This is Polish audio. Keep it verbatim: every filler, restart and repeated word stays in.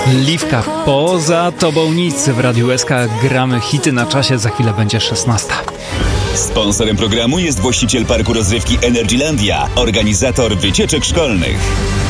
Liwka, poza tobą nic. W Radiu S K gramy hity na czasie, za chwilę będzie szesnasta. Sponsorem programu jest właściciel parku rozrywki Energylandia, organizator wycieczek szkolnych.